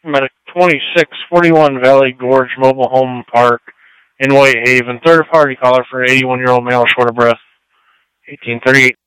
Medic 2641 Valley Gorge Mobile Home Park in Whitehaven. Third party caller for 81-year-old male short of breath. 1838.